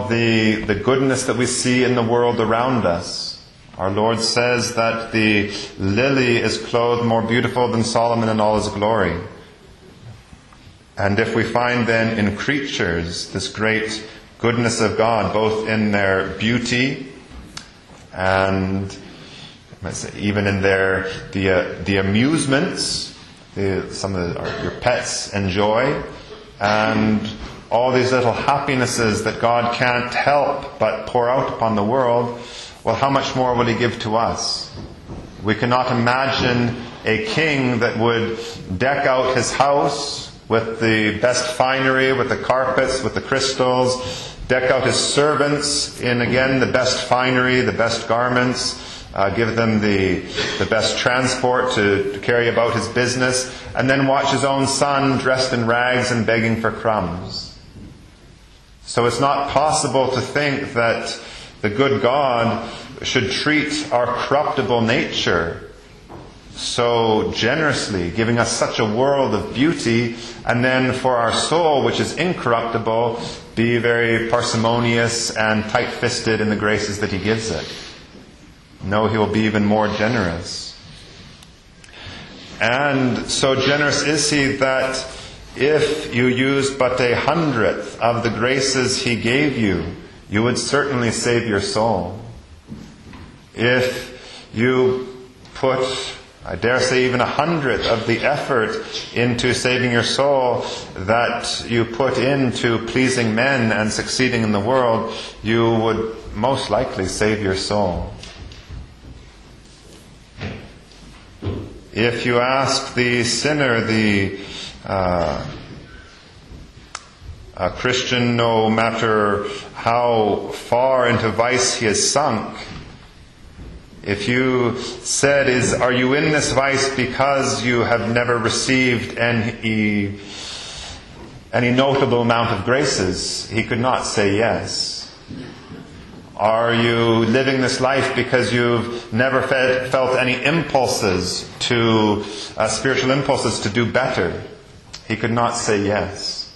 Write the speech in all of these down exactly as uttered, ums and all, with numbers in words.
of the, the goodness that we see in the world around us. Our Lord says that the lily is clothed more beautiful than Solomon in all his glory. And if we find then in creatures this great goodness of God, both in their beauty and even in their the uh, the amusements, the, some of the, our, your pets enjoy, and all these little happinesses that God can't help but pour out upon the world, well, how much more will He give to us? We cannot imagine a king that would deck out his house with the best finery, with the carpets, with the crystals, deck out his servants in, again, the best finery, the best garments, uh, give them the, the best transport to, to carry about his business, and then watch his own son dressed in rags and begging for crumbs. So it's not possible to think that the good God should treat our corruptible nature so generously, giving us such a world of beauty, and then for our soul, which is incorruptible, be very parsimonious and tight-fisted in the graces that He gives it. No, He will be even more generous. And so generous is He that if you use but a hundredth of the graces He gave you, you would certainly save your soul. If you put, I dare say, even a hundredth of the effort into saving your soul that you put into pleasing men and succeeding in the world, you would most likely save your soul. If you ask the sinner, the uh, a Christian, no matter how far into vice he has sunk, if you said, "Is are you in this vice because you have never received any, any notable amount of graces?" he could not say yes. Are you living this life because you've never fed, felt any impulses to, uh, spiritual impulses to do better? He could not say yes.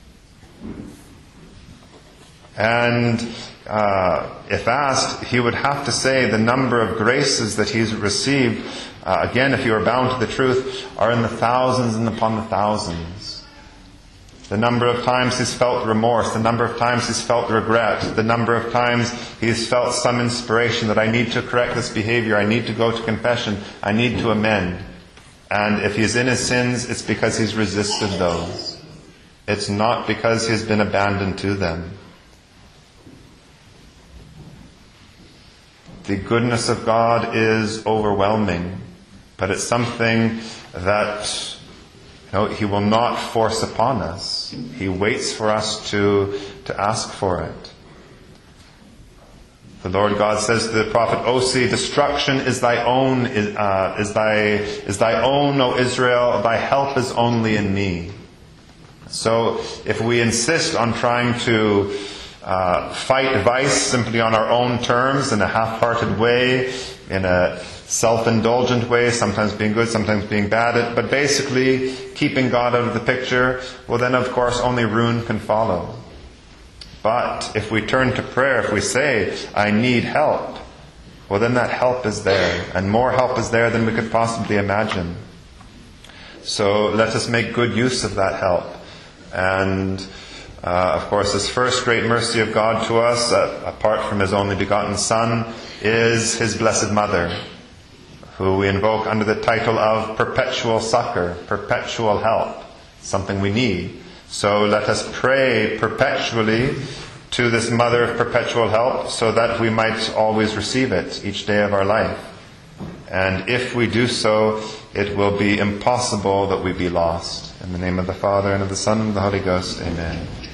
And Uh, if asked, he would have to say the number of graces that he's received, uh, again, if you are bound to the truth, are in the thousands and upon the thousands. The number of times he's felt remorse, the number of times he's felt regret, the number of times he's felt some inspiration that I need to correct this behavior, I need to go to confession, I need to amend. And if he's in his sins, it's because he's resisted those. It's not because he's been abandoned to them. The goodness of God is overwhelming, but it's something that, you know, He will not force upon us. He waits for us to, to ask for it. The Lord God says to the prophet Osee, "Destruction is thy own, uh, is thy is thy own, O Israel. Thy help is only in me." So, if we insist on trying to Uh, fight vice simply on our own terms, in a half-hearted way, in a self-indulgent way, sometimes being good, sometimes being bad, but basically keeping God out of the picture, well then of course only ruin can follow. But if we turn to prayer, if we say, "I need help," well then that help is there, and more help is there than we could possibly imagine. So let us make good use of that help. And Uh, of course, this first great mercy of God to us, uh, apart from His only begotten Son, is His Blessed Mother, who we invoke under the title of perpetual succor, perpetual help, something we need. So let us pray perpetually to this Mother of perpetual help, so that we might always receive it each day of our life. And if we do so, it will be impossible that we be lost. In the name of the Father, and of the Son, and of the Holy Ghost, amen.